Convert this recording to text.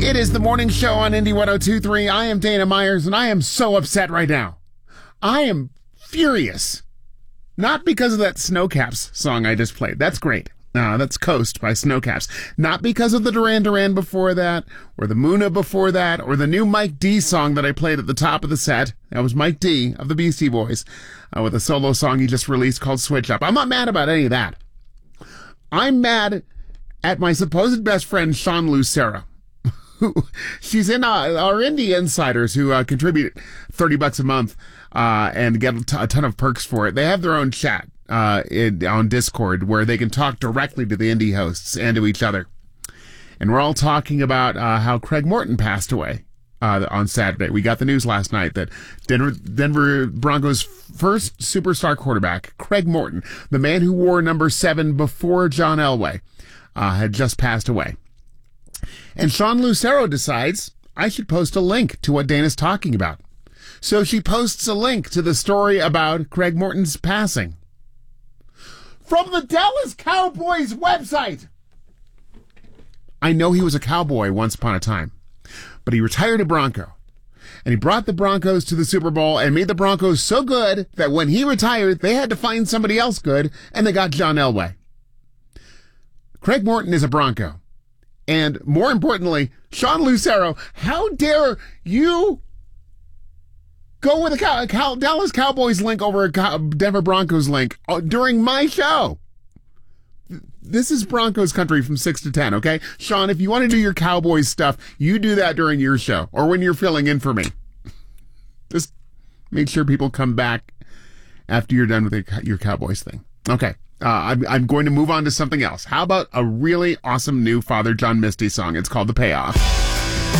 It is the morning show on Indy 102.3. I am Dana Myers, and I am so upset right now. I am furious. Not because of that Snowcaps song I just played. That's great. That's Coast by Snowcaps. Not because of the Duran Duran before that, or the Muna before that, or the new Mike D song that I played at the top of the set. That was Mike D of the Beastie Boys, with a solo song he just released called Switch Up. I'm not mad about any of that. I'm mad at my supposed best friend, Sean Lucero. She's in our Indie Insiders, who contribute $30 a month and get a ton of perks for it. They have their own chat on Discord where they can talk directly to the indie hosts and to each other. And we're all talking about how Craig Morton passed away on Saturday. We got the news last night that Denver Broncos' first superstar quarterback, Craig Morton, the man who wore number 7 before John Elway, had just passed away. And Sean Lucero decides I should post a link to what Dana's talking about. So she posts a link to the story about Craig Morton's passing. From the Dallas Cowboys website. I know he was a Cowboy once upon a time, but he retired a Bronco. And he brought the Broncos to the Super Bowl and made the Broncos so good that when he retired, they had to find somebody else good, and they got John Elway. Craig Morton is a Bronco. And more importantly, Sean Lucero, how dare you go with a Dallas Cowboys link over a Denver Broncos link during my show? This is Broncos country from 6 to 10, okay? Sean, if you want to do your Cowboys stuff, you do that during your show or when you're filling in for me. Just make sure people come back after you're done with your Cowboys thing. Okay. I'm going to move on to something else. How about a really awesome new Father John Misty song? It's called The Payoff.